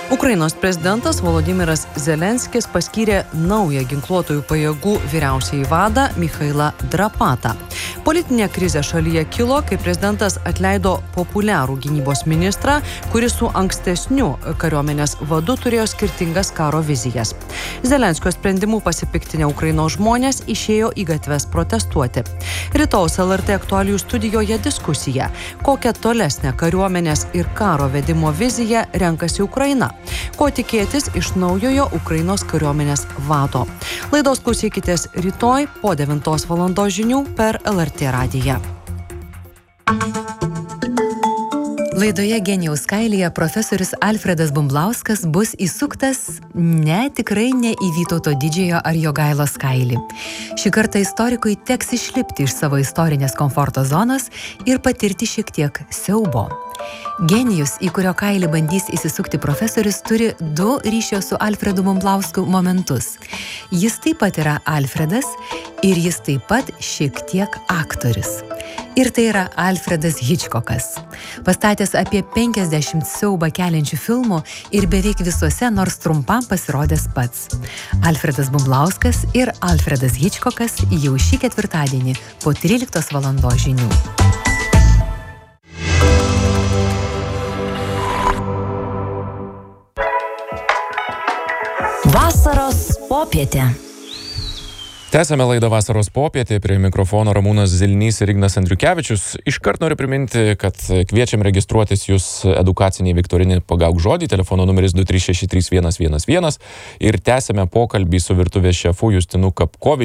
Ukrainos prezidentas Volodymyras Zelenskis paskyrė naują ginkluotųjų pajėgų vyriausiąjį vadą Mikhailą Drapatą. Politinė krizė šalyje kilo, kai prezidentas atleido populiarų gynybos ministrą, kuris su ankstesniu kariuomenės vadu turėjo skirtingas karo vizijas. Zelenskio sprendimu pasipiktinę Ukrainos žmonės išėjo į gatves protestuoti. Rytojaus LRT aktualijų studijoje diskusija, kokią tolesnę kariuomenės ir karo vedimo viziją renkasi Ukraina. Ko tikėtis iš naujojo Ukrainos kariuomenės vado. Laidos klausykitės rytoj po 9 valandos žinių per LRT radiją. Laidoje Genijaus kailyje profesorius Alfredas Bumblauskas bus įsuktas tikrai ne į Vytauto Didžiojo ar Jogailos kailį. Šį kartą istorikui teks išlipti iš savo istorinės komforto zonos ir patirti šiek tiek siaubo. Genijus, į kurio kailį bandys įsisukti profesorius, turi 2 ryšio su Alfredu Bumblausku momentus. Jis taip pat yra Alfredas ir jis taip pat šiek tiek aktorius. Ir tai yra Alfredas Hitchcockas. Pastatęs apie 50 siaubą keliančių filmų ir beveik visuose nors trumpam pasirodęs pats. Alfredas Bumblauskas ir Alfredas Hitchcockas jau šį ketvirtadienį po 13 valandos žinių. Vasaros popietė. Tęsame laidą Vasaros popietė, prie mikrofono Ramūnas Zilnys ir Ignas Andriukevičius. Iškart noriu priminti, kad kviečiam registruotis jūs edukaciniai viktorinį Pagauk žodį, telefono numeris 2363111 ir tęsime pokalbį su virtuvės šefu Justinu Kapkovičiumi.